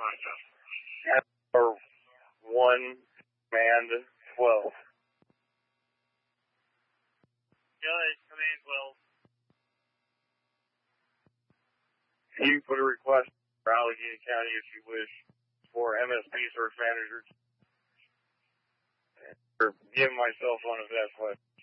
Or 1 and 12. Judge, command 12. You can put a request for Allegheny County if you wish for MSP search managers. Or give my cell phone if that's what.